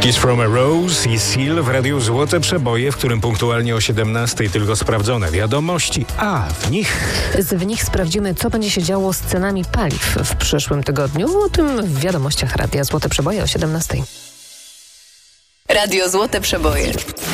Kiss from a Rose i Seal w Radiu Złote Przeboje, w którym punktualnie o 17:00 tylko sprawdzone wiadomości, a w nich sprawdzimy, co będzie się działo z cenami paliw w przyszłym tygodniu. O tym w wiadomościach Radia Złote Przeboje o 17:00. Radio Złote Przeboje.